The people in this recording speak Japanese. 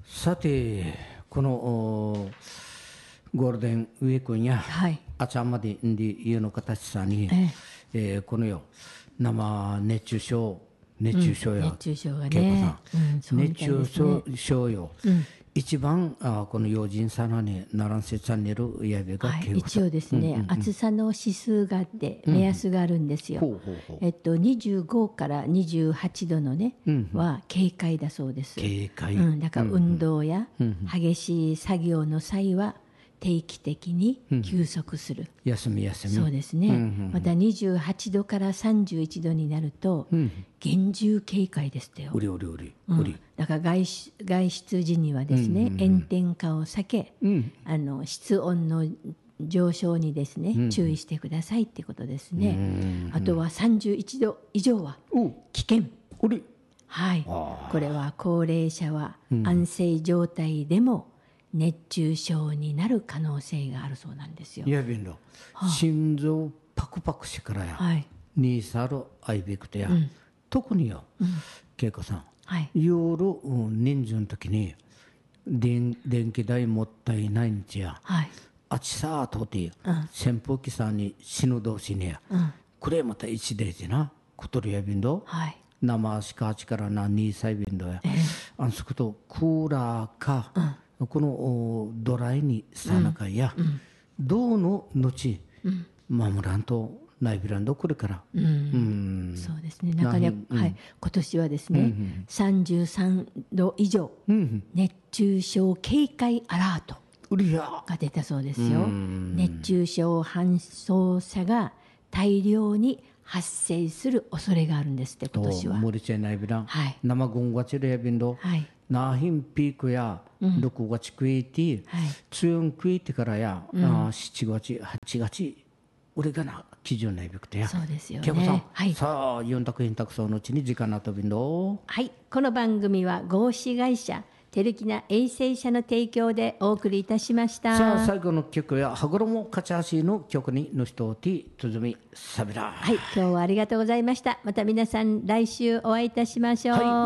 さて、このゴールデンウィークにゃ、 はい、 あちゃんまでいうの形さに、このよ、熱中症や、 熱中症が恵子ね、 さん、熱中ね、 症よ、一番この要人さなにならんせチャンネルやべがはい、一応ですね、暑さの指数があって目安があるんですよ。25から28度のね、は警戒だそうです。 警戒、 だから運動や激しい作業の際は定期的に休息する。 休み。 そうですね。また28度から31度になると厳重警戒ですってよ。だから外出時にはですね、炎天下を避け、室温の上昇にですね、注意してくださいってことですね。あとは31度以上は危険。はい。これは高齢者は安静状態でも熱中症になる可能性があるそうなんですよ。 いやびんろ、心臓パクパクしからや、にさるあいべくてや、特によ、恵子さん、夜人数の時に電気代もったいないんちや、あちさーとて扇風機さんに死ぬ同士にや、これまた一デージなことるやびんど、生しかあちからなにさいびんどや、あんすくとクーラーか、このドライにさなかや、どうの後、守らんとないびらんどこれから。 そうですね。中に今年はですね、33度以上、熱中症警戒アラートが出たそうですよ。熱中症搬送者が大量に発生する恐れがあるんですって、今年は。 無理ちゃいないびらん。生ゴンガチでやびんど。なあひんピークや6月クイティ、強んクイティからや7月、8月、俺がな基準ないべくてや。 そうですよ恵子さね。 ん、さあ、4択品択そのうちに時間なとびんど。 はい、この番組は合資会社テルキナ衛星社の提供でお送りいたしました。 さあ、最後の曲や羽衣かちゃしの曲にのしとてつづみさびら。 はい、今日はありがとうございました。また皆さん来週お会いいたしましょう。